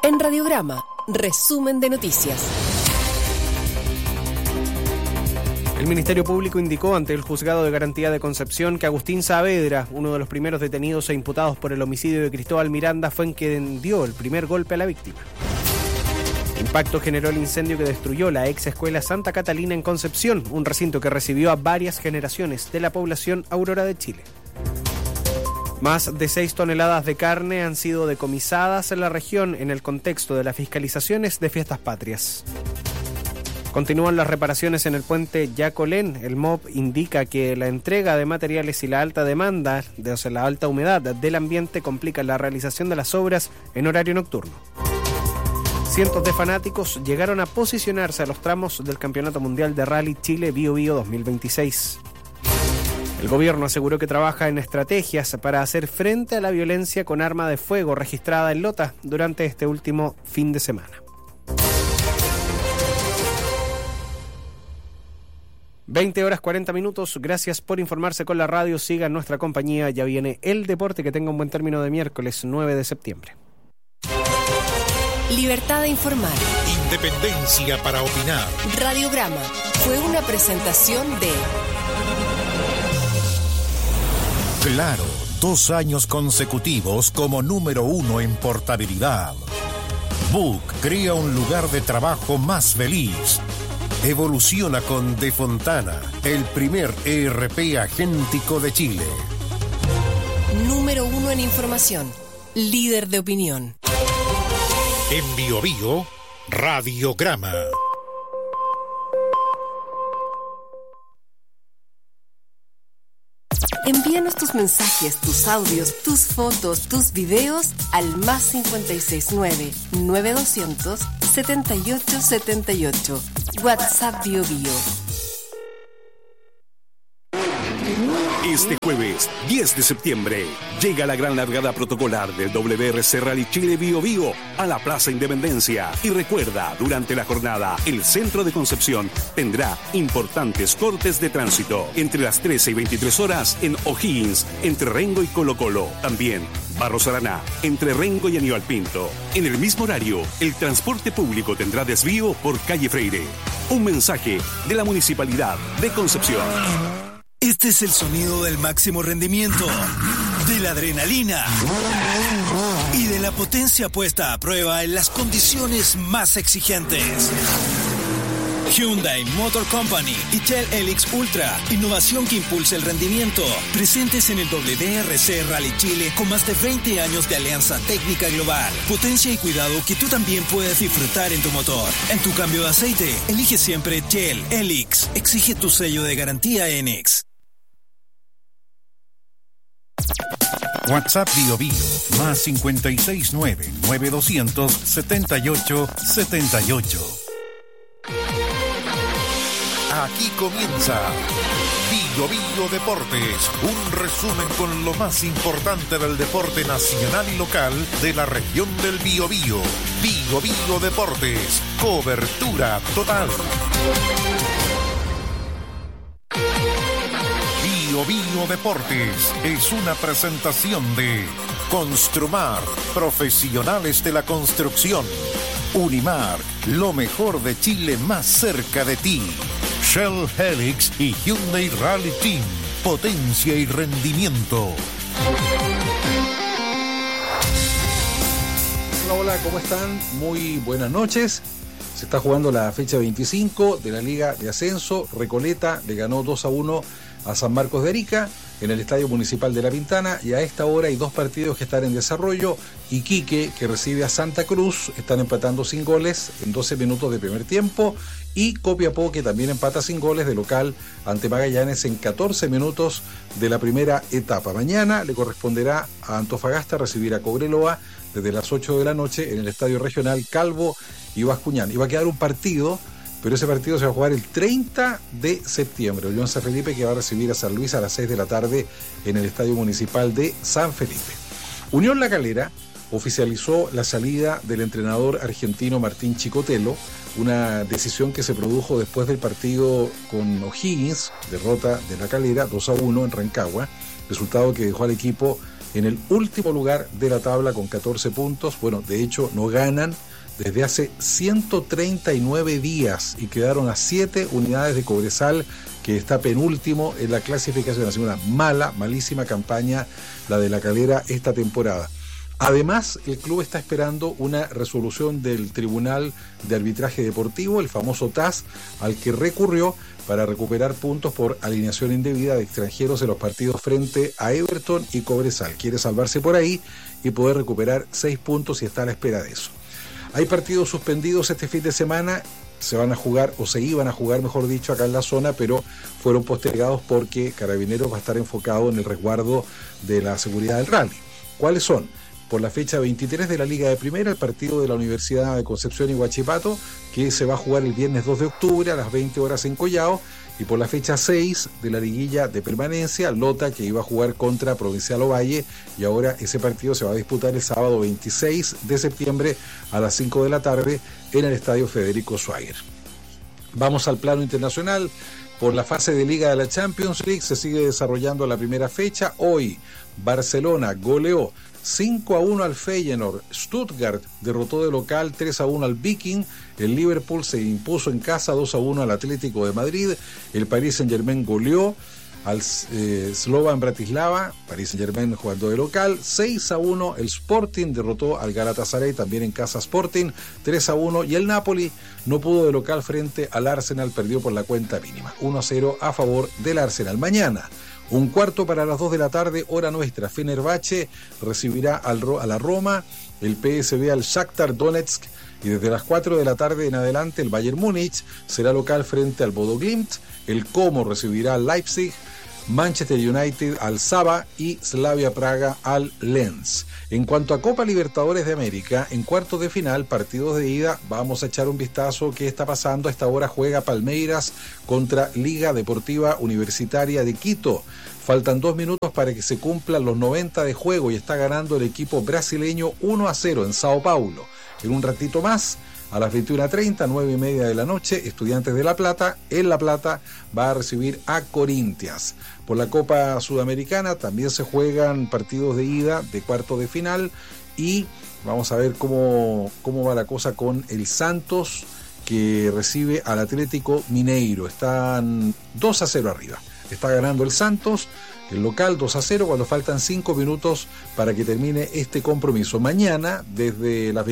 En Radiograma, resumen de noticias. El Ministerio Público indicó ante el Juzgado de Garantía de Concepción que Agustín Saavedra, uno de los primeros detenidos e imputados por el homicidio de Cristóbal Miranda, fue quien dio el primer golpe a la víctima. Impacto generó el incendio que destruyó la ex escuela Santa Catalina en Concepción, un recinto que recibió a varias generaciones de la población Aurora de Chile. Más de 6 toneladas de carne han sido decomisadas en la región en el contexto de las fiscalizaciones de fiestas patrias. Continúan las reparaciones en el puente Yacolén. El MOB indica que la entrega de materiales y la alta demanda, la alta humedad del ambiente complican la realización de las obras en horario nocturno. Cientos de fanáticos llegaron a posicionarse a los tramos del Campeonato Mundial de Rally Chile Bío Bío 2026. El gobierno aseguró que trabaja en estrategias para hacer frente a la violencia con arma de fuego registrada en Lota durante este último fin de semana. 20:40. Gracias por informarse con la radio. Siga en nuestra compañía. Ya viene el deporte. Que tenga un buen término de miércoles 9 de septiembre. Libertad de informar. Independencia para opinar. Radiograma fue una presentación de Claro, 2 años consecutivos como número 1 en portabilidad. Book crea un lugar de trabajo más feliz. Evoluciona con De Fontana, el primer ERP agéntico de Chile. Número 1 en información, líder de opinión. En Bío Bío, Radiograma. Envíanos tus mensajes, tus audios, tus fotos, tus videos al +569 9200 7878. WhatsApp Bío Bío. Este jueves, 10 de septiembre, llega la gran largada protocolar del WRC Rally Chile Bío Bío a la Plaza Independencia. Y recuerda, durante la jornada, el centro de Concepción tendrá importantes cortes de tránsito entre las 13 y 23 horas en O'Higgins, entre Rengo y Colo Colo. También Barros Araná, entre Rengo y Aníbal Pinto. En el mismo horario, el transporte público tendrá desvío por calle Freire. Un mensaje de la Municipalidad de Concepción. Este es el sonido del máximo rendimiento, de la adrenalina y de la potencia puesta a prueba en las condiciones más exigentes. Hyundai Motor Company y Shell Helix Ultra, innovación que impulsa el rendimiento. Presentes en el WRC Rally Chile con más de 20 años de alianza técnica global. Potencia y cuidado que tú también puedes disfrutar en tu motor. En tu cambio de aceite, elige siempre Shell Helix. Exige tu sello de garantía ENEX. WhatsApp Bío Bío, +569 9200 7878. Aquí comienza Bío Bío Deportes, un resumen con lo más importante del deporte nacional y local de la región del Bío Bío. Bío Bío Deportes, cobertura total. Bío Bío Deportes es una presentación de Construmar, profesionales de la construcción. Unimar, lo mejor de Chile más cerca de ti. Shell Helix y Hyundai Rally Team, potencia y rendimiento. Hola, ¿cómo están? Muy buenas noches. Se está jugando la fecha 25 de la Liga de Ascenso. Recoleta le ganó 2-1 a San Marcos de Arica en el Estadio Municipal de La Pintana, y a esta hora hay 2 partidos que están en desarrollo. Iquique, que recibe a Santa Cruz, están empatando sin goles en 12 minutos de primer tiempo, y Copiapó, que también empata sin goles de local ante Magallanes en 14 minutos de la primera etapa. Mañana le corresponderá a Antofagasta recibir a Cobreloa desde las 8 de la noche en el Estadio Regional Calvo y Bascuñán. Y va a quedar un partido, pero ese partido se va a jugar el 30 de septiembre. Unión San Felipe, que va a recibir a San Luis a las 6 de la tarde en el Estadio Municipal de San Felipe. Unión La Calera oficializó la salida del entrenador argentino Martín Chicotelo, una decisión que se produjo después del partido con O'Higgins, derrota de La Calera 2-1 en Rancagua, resultado que dejó al equipo en el último lugar de la tabla con 14 puntos. Bueno, de hecho no ganan desde hace 139 días y quedaron a 7 unidades de Cobresal, que está penúltimo en la clasificación. Ha sido una malísima campaña la de La Calera esta temporada. Además, el club está esperando una resolución del Tribunal de Arbitraje Deportivo, el famoso TAS, al que recurrió para recuperar puntos por alineación indebida de extranjeros en los partidos frente a Everton y Cobresal. Quiere salvarse por ahí y poder recuperar 6 puntos y está a la espera de eso. Hay partidos suspendidos este fin de semana, se van a jugar, o se iban a jugar, mejor dicho, acá en la zona, pero fueron postergados porque Carabineros va a estar enfocado en el resguardo de la seguridad del rally. ¿Cuáles son? Por la fecha 23 de la Liga de Primera, el partido de la Universidad de Concepción y Huachipato, que se va a jugar el viernes 2 de octubre a las 20 horas en Collao, y por la fecha 6 de la liguilla de permanencia, Lota, que iba a jugar contra Provincial Ovalle, y ahora ese partido se va a disputar el sábado 26 de septiembre a las 5 de la tarde en el Estadio Federico Schweiger. Vamos al plano internacional. Por la fase de Liga de la Champions League se sigue desarrollando la primera fecha. Hoy, Barcelona goleó 5-1 al Feyenoord, Stuttgart derrotó de local 3-1 al Viking, el Liverpool se impuso en casa 2-1 al Atlético de Madrid, el Paris Saint-Germain goleó al Slovan Bratislava, Paris Saint-Germain jugando de local, 6-1 el Sporting derrotó al Galatasaray, también en casa Sporting, 3-1, y el Napoli no pudo de local frente al Arsenal, perdió por la cuenta mínima, 1-0 a favor del Arsenal. Mañana, 1:15 para las 2 de la tarde, hora nuestra, Fenerbahce recibirá a la Roma, el PSV al Shakhtar Donetsk, y desde las 4 de la tarde en adelante el Bayern Múnich será local frente al Bodo Glimt, el Como recibirá al Leipzig, Manchester United al Saba y Slavia Praga al Lens. En cuanto a Copa Libertadores de América, en cuartos de final, partidos de ida, vamos a echar un vistazo qué está pasando. A esta hora juega Palmeiras contra Liga Deportiva Universitaria de Quito. Faltan 2 minutos para que se cumplan los 90 de juego y está ganando el equipo brasileño 1-0 en Sao Paulo. En un ratito más, a las 21:30, 9:30 de la noche, Estudiantes de La Plata, en La Plata, va a recibir a Corinthians. Por la Copa Sudamericana también se juegan partidos de ida de cuartos de final y vamos a ver cómo va la cosa con el Santos, que recibe al Atlético Mineiro. Están 2-0 arriba. Está ganando el Santos, el local 2-0, cuando faltan 5 minutos para que termine este compromiso. Mañana, desde las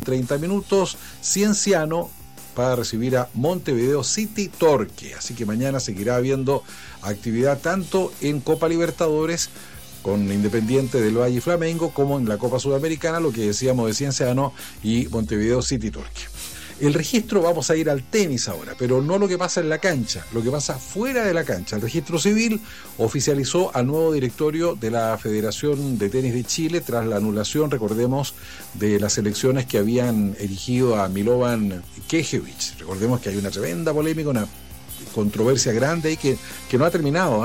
21:30, Cienciano va a recibir a Montevideo City Torque. Así que mañana seguirá habiendo actividad tanto en Copa Libertadores con Independiente del Valle y Flamengo, como en la Copa Sudamericana, lo que decíamos de Cienciano y Montevideo City Torque. El registro, vamos a ir al tenis ahora, pero no lo que pasa en la cancha, lo que pasa fuera de la cancha. El registro civil oficializó al nuevo directorio de la Federación de Tenis de Chile tras la anulación, recordemos, de las elecciones que habían erigido a Milovan Kejevic. Recordemos que hay una tremenda polémica, una controversia grande ahí que no ha terminado.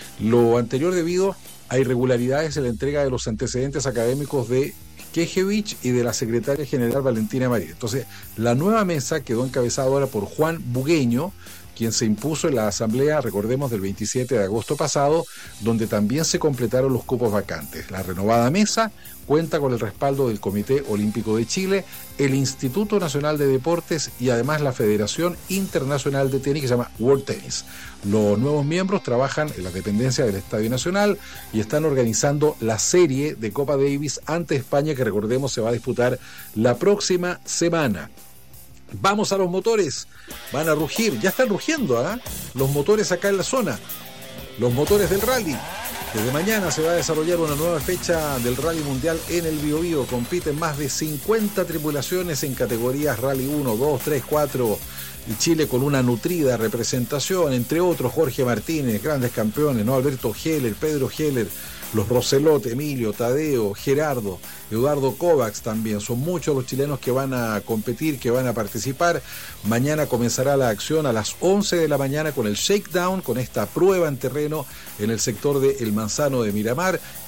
Lo anterior debido a irregularidades en la entrega de los antecedentes académicos de Kejevic y de la secretaria general Valentina María. Entonces, la nueva mesa quedó encabezada ahora por Juan Bugueño, quien se impuso en la asamblea, recordemos, del 27 de agosto pasado, donde también se completaron los cupos vacantes. La renovada mesa cuenta con el respaldo del Comité Olímpico de Chile, el Instituto Nacional de Deportes y además la Federación Internacional de Tenis, que se llama World Tennis. Los nuevos miembros trabajan en las dependencias del Estadio Nacional y están organizando la serie de Copa Davis ante España, que recordemos se va a disputar la próxima semana. Vamos a los motores, van a rugir, ya están rugiendo los motores acá en la zona, los motores del rally. Desde mañana se va a desarrollar una nueva fecha del Rally Mundial en el Biobío. Compiten más de 50 tripulaciones en categorías Rally 1, 2, 3, 4 y Chile con una nutrida representación, entre otros Jorge Martínez, grandes campeones, ¿no? Alberto Heller, Pedro Heller, los Roselot, Emilio, Tadeo, Gerardo, Eduardo Kovacs también. Son muchos los chilenos que van a competir, que van a participar. Mañana comenzará la acción a las 11 de la mañana con el shakedown, con esta prueba en terreno en el sector de El Manzano de Miramar.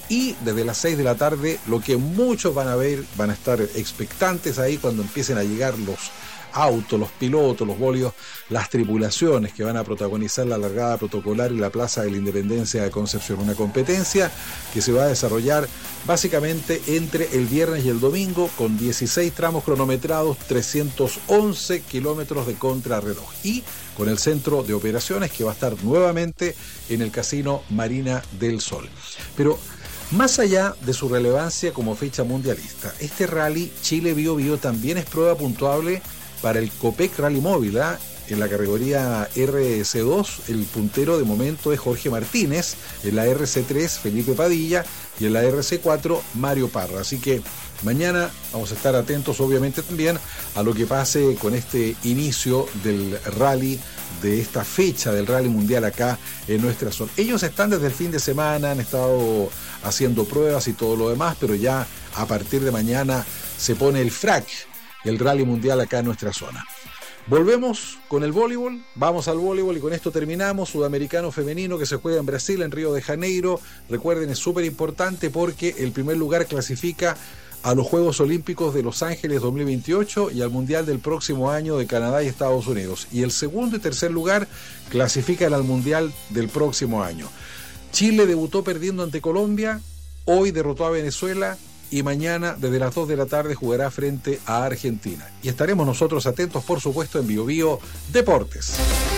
Y desde las 6 de la tarde, lo que muchos van a ver, van a estar expectantes ahí cuando empiecen a llegar los autos, los pilotos, los bólidos, las tripulaciones que van a protagonizar la largada protocolar y la Plaza de la Independencia de Concepción. Una competencia que se va a desarrollar básicamente entre el viernes y el domingo con 16 tramos cronometrados, 311 kilómetros de contrarreloj y con el centro de operaciones que va a estar nuevamente en el Casino Marina del Sol. Pero más allá de su relevancia como fecha mundialista, este rally Chile Bio Bio también es prueba puntuable para el Copec Rally Móvil. En la categoría RC2, el puntero de momento es Jorge Martínez, en la RC3 Felipe Padilla y en la RC4 Mario Parra. Así que mañana vamos a estar atentos obviamente también a lo que pase con este inicio del rally, de esta fecha del rally mundial acá en nuestra zona. Ellos están desde el fin de semana, han estado haciendo pruebas y todo lo demás, pero ya a partir de mañana se pone el frac, el rally mundial acá en nuestra zona. Volvemos con el voleibol, vamos al voleibol y con esto terminamos. Sudamericano femenino que se juega en Brasil, en Río de Janeiro. Recuerden, es súper importante porque el primer lugar clasifica a los Juegos Olímpicos de Los Ángeles 2028 y al Mundial del próximo año de Canadá y Estados Unidos. Y el segundo y tercer lugar clasifican al Mundial del próximo año. Chile debutó perdiendo ante Colombia, hoy derrotó a Venezuela y mañana desde las 2 de la tarde jugará frente a Argentina. Y estaremos nosotros atentos, por supuesto, en Bio Bio Deportes.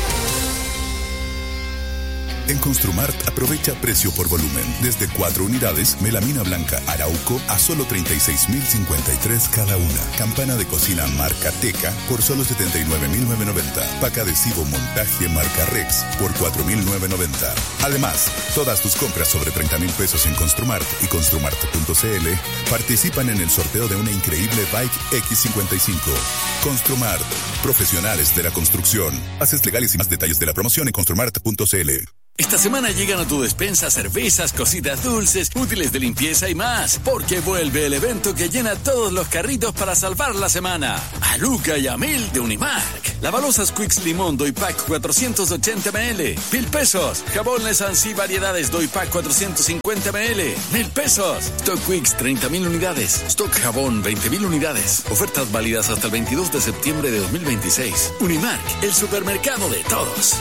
En Construmart aprovecha precio por volumen. Desde 4 unidades, melamina blanca Arauco a solo 36.053 cada una. Campana de cocina marca Teca por solo 79.990. Pack adhesivo montaje marca Rex por 4.990. Además, todas tus compras sobre 30,000 pesos en Construmart y Construmart.cl participan en el sorteo de una increíble Bike X55. Construmart, profesionales de la construcción. Bases legales y más detalles de la promoción en Construmart.cl. Esta semana llegan a tu despensa cervezas, cositas dulces, útiles de limpieza y más, porque vuelve el evento que llena todos los carritos para salvar la semana. A Luca y a Mil de Unimark. Lavalosas Quicks Limón Doy Pack 480 ml, 1,000 pesos. Jabón Lesansi Variedades Doy Pack 450 ml, 1,000 pesos. Stock Quicks 30,000 unidades. Stock Jabón 20,000 unidades. Ofertas válidas hasta el 22 de septiembre de 2026. Unimark, el supermercado de todos.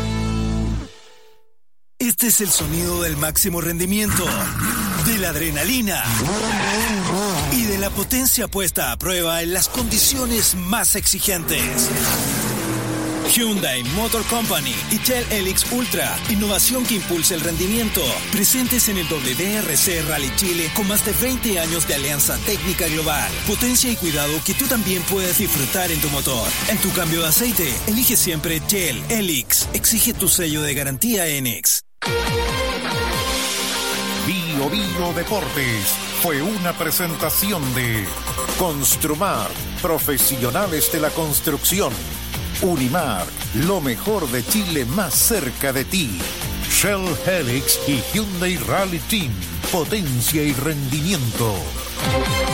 Este es el sonido del máximo rendimiento, de la adrenalina y de la potencia puesta a prueba en las condiciones más exigentes. Hyundai Motor Company y Shell Helix Ultra, innovación que impulsa el rendimiento, presentes en el WRC Rally Chile con más de 20 años de alianza técnica global, potencia y cuidado que tú también puedes disfrutar en tu motor. En tu cambio de aceite, elige siempre Shell Helix, exige tu sello de garantía ENEX. Bio Bio Deportes fue una presentación de Construmar, profesionales de la construcción. Unimar, lo mejor de Chile más cerca de ti. Shell Helix y Hyundai Rally Team, potencia y rendimiento.